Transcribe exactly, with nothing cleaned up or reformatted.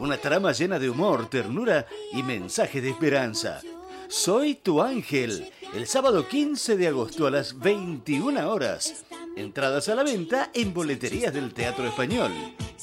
Una trama llena de humor, ternura y mensaje de esperanza. Soy tu ángel, el sábado quince de agosto a las veintiuna horas. Entradas a la venta en boleterías del Teatro Español.